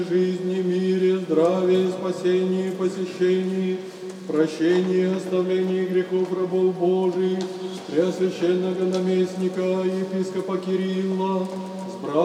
жизни, мире, здравии, спасении, посещении, прощении, оставлении грехов рабов Божиих, Преосвященного наместника, епископа Кирилла,